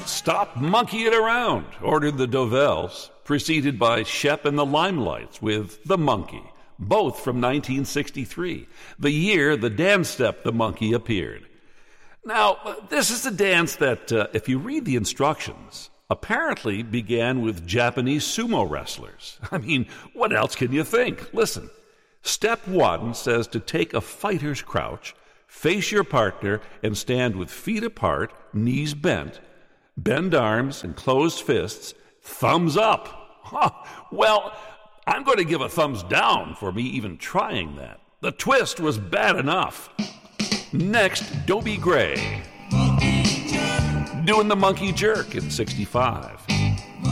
Stop monkeying around, ordered the Dovelles, preceded by Shep and the Limelights with The Monkey, both from 1963, the year the dance step The Monkey appeared. Now, this is a dance that, if you read the instructions, apparently began with Japanese sumo wrestlers. I mean, what else can you think? Listen, step 1 says to take a fighter's crouch, face your partner, and stand with feet apart, knees bent, bend arms and closed fists, thumbs up. Huh. Well, I'm going to give a thumbs down for me even trying that. The twist was bad enough. Next, Dobie Gray, doing the monkey jerk in 65.